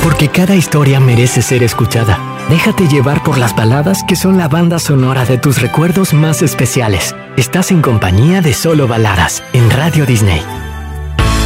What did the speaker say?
Porque cada historia merece ser escuchada. Déjate llevar por las baladas que son la banda sonora de tus recuerdos más especiales. Estás en compañía de Solo Baladas en Radio Disney.